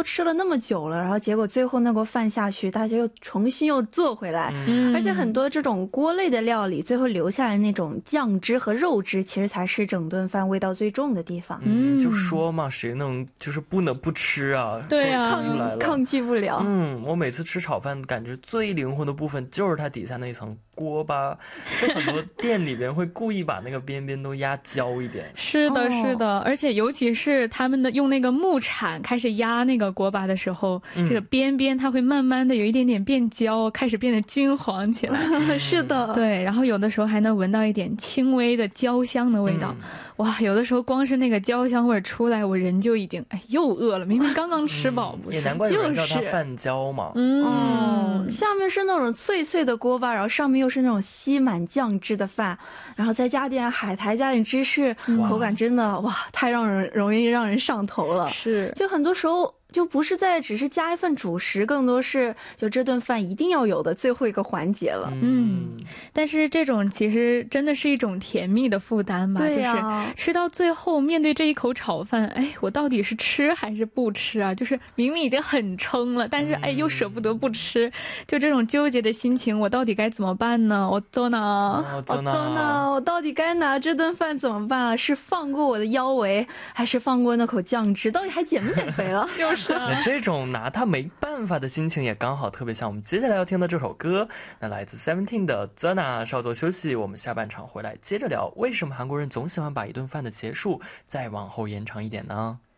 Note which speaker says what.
Speaker 1: 吃了那么久了，然后结果最后那锅饭下去，大家又重新又做回来，而且很多这种锅类的料理最后留下来那种酱汁和肉汁，其实才是整顿饭味道最重的地方。
Speaker 2: 就说嘛，谁能就是不能不吃啊？
Speaker 3: 对啊，
Speaker 1: 抗拒不了。
Speaker 2: 我每次吃炒饭感觉最灵魂的部分就是它底下那层锅巴，就很多店里边会故意把那个边边都压焦一点。
Speaker 3: 是的是的，而且尤其是他们的用那个木铲开始压那个锅巴的时候，这个边边它会慢慢的有一点点变焦，开始变得金黄起来。
Speaker 1: 是的，
Speaker 3: 对，然后有的时候还能闻到一点轻微的焦香的味道。哇，有的时候光是那个焦香味出来，我人就已经又饿了，明明刚刚吃饱不是。
Speaker 2: 也难怪有人叫它饭焦嘛。
Speaker 1: 下面是那种脆脆的锅巴，然后上面又是那种吸满酱汁的饭，然后再加点海苔，加点芝士，口感真的太容易让人上头了。
Speaker 3: 是，
Speaker 1: 就很多时候就不是只是加一份主食，更多是就这顿饭一定要有的最后一个环节了。
Speaker 3: 但是这种其实真的是一种甜蜜的负担吧。
Speaker 1: 对
Speaker 3: 就是吃到最后面对这一口炒饭，我到底是吃还是不吃啊？就是明明已经很撑了，但是又舍不得不吃，就这种纠结的心情，我到底该怎么办呢？我到底该拿这顿饭怎么办啊？是放过我的腰围，还是放过那口酱汁？到底还减不减肥了？ 就是
Speaker 2: 那这种拿他没办法的心情也刚好特别像我们接下来要听的这首歌，那来自 Seventeen 的 Zana。 稍作休息，我们下半场回来接着聊，为什么韩国人总喜欢把一顿饭的结束再往后延长一点呢？